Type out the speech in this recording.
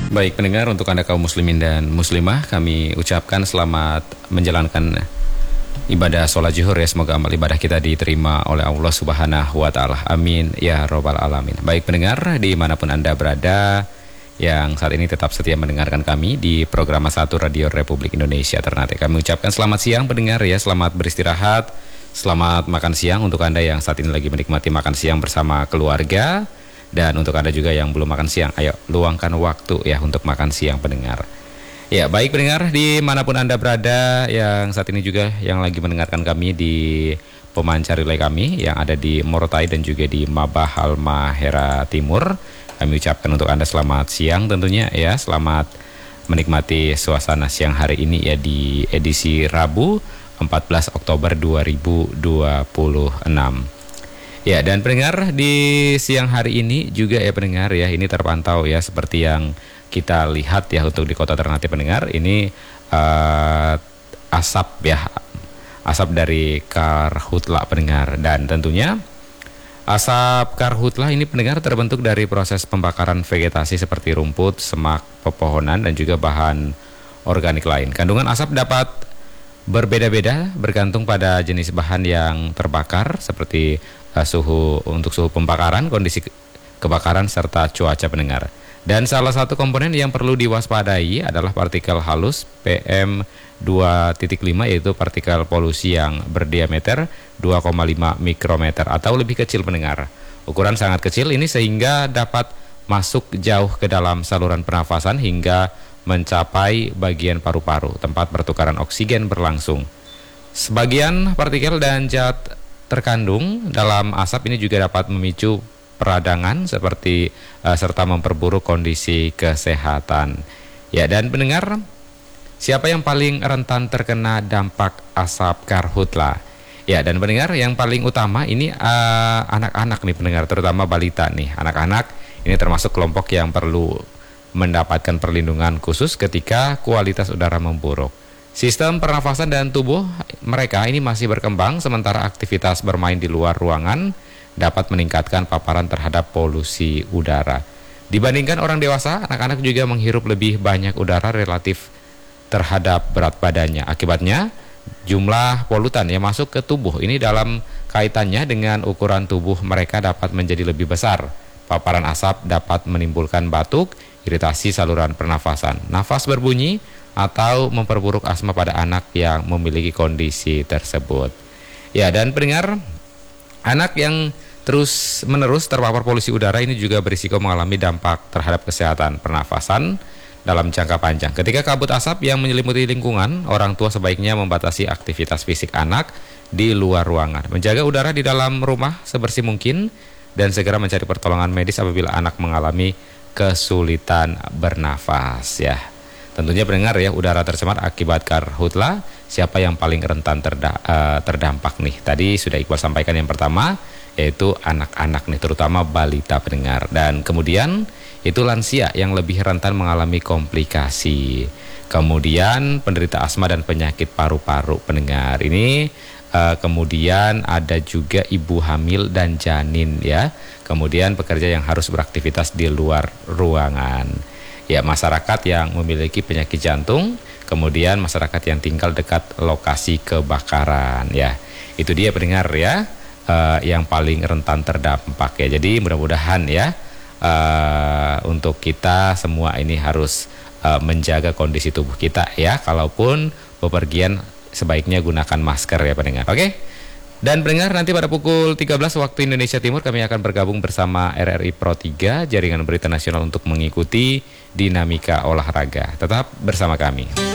Baik pendengar, untuk Anda kaum muslimin dan muslimah, kami ucapkan selamat menjalankan ibadah sholat zuhur ya. Semoga amal ibadah kita diterima oleh Allah Subhanahu wa Ta'ala. Amin ya Rabbal Alamin. Baik pendengar, dimanapun Anda berada yang saat ini tetap setia mendengarkan kami di program 1 Radio Republik Indonesia Ternate, kami ucapkan selamat siang pendengar ya. Selamat beristirahat, selamat makan siang untuk Anda yang saat ini lagi menikmati makan siang bersama keluarga. Dan untuk Anda juga yang belum makan siang, ayo luangkan waktu ya untuk makan siang pendengar. Ya baik pendengar, dimanapun Anda berada yang saat ini juga yang lagi mendengarkan kami di pemancar relay kami yang ada di Morotai dan juga di Mabah Halmahera Timur, kami ucapkan untuk Anda selamat siang tentunya ya. Selamat menikmati suasana siang hari ini ya di edisi Rabu 14 Oktober 2026. Ya, dan pendengar di siang hari ini juga ya pendengar ya, ini terpantau ya seperti yang kita lihat ya untuk di Kota Ternate pendengar, ini asap ya, asap dari karhutla pendengar. Dan tentunya asap karhutla ini pendengar terbentuk dari proses pembakaran vegetasi seperti rumput, semak, pepohonan dan juga bahan organik lain. Kandungan asap dapat berbeda-beda bergantung pada jenis bahan yang terbakar seperti suhu pembakaran, kondisi kebakaran serta cuaca pendengar. Dan salah satu komponen yang perlu diwaspadai adalah partikel halus PM2.5, yaitu partikel polusi yang berdiameter 2,5 mikrometer atau lebih kecil pendengar. Ukuran sangat kecil ini sehingga dapat masuk jauh ke dalam saluran pernafasan hingga mencapai bagian paru-paru, tempat pertukaran oksigen berlangsung. Sebagian partikel dan zat terkandung dalam asap ini juga dapat memicu peradangan seperti serta memperburuk kondisi kesehatan. Ya, dan pendengar, siapa yang paling rentan terkena dampak asap karhutla? Ya, dan pendengar yang paling utama ini anak-anak nih pendengar, terutama balita nih. Anak-anak ini termasuk kelompok yang perlu mendapatkan perlindungan khusus ketika kualitas udara memburuk. Sistem pernafasan dan tubuh mereka ini masih berkembang, sementara aktivitas bermain di luar ruangan dapat meningkatkan paparan terhadap polusi udara. Dibandingkan orang dewasa, anak-anak juga menghirup lebih banyak udara relatif terhadap berat badannya. Akibatnya, jumlah polutan yang masuk ke tubuh ini dalam kaitannya dengan ukuran tubuh mereka dapat menjadi lebih besar. Paparan asap dapat menimbulkan batuk, iritasi saluran pernafasan, nafas berbunyi, atau memperburuk asma pada anak yang memiliki kondisi tersebut. Ya, dan pendengar, anak yang terus-menerus terpapar polusi udara ini juga berisiko mengalami dampak terhadap kesehatan pernafasan dalam jangka panjang. Ketika kabut asap yang menyelimuti lingkungan, orang tua sebaiknya membatasi aktivitas fisik anak di luar ruangan, menjaga udara di dalam rumah sebersih mungkin, dan segera mencari pertolongan medis apabila anak mengalami kesulitan bernafas ya. Tentunya pendengar ya, udara tercemar akibat karhutla, siapa yang paling rentan terdampak nih? Tadi sudah Iqbal sampaikan yang pertama, yaitu anak-anak nih, terutama balita pendengar. Dan kemudian itu lansia yang lebih rentan mengalami komplikasi. Kemudian penderita asma dan penyakit paru-paru pendengar. Ini kemudian ada juga ibu hamil dan janin ya. Kemudian pekerja yang harus beraktivitas di luar ruangan. Ya, masyarakat yang memiliki penyakit jantung, kemudian masyarakat yang tinggal dekat lokasi kebakaran ya. Itu dia pendengar ya, yang paling rentan terdampak ya. Jadi mudah-mudahan ya untuk kita semua ini harus menjaga kondisi tubuh kita ya. Kalaupun bepergian sebaiknya gunakan masker ya pendengar. Oke? Dan pendengar, nanti pada pukul 13 waktu Indonesia Timur kami akan bergabung bersama RRI Pro 3, jaringan berita nasional, untuk mengikuti dinamika olahraga. Tetap bersama kami.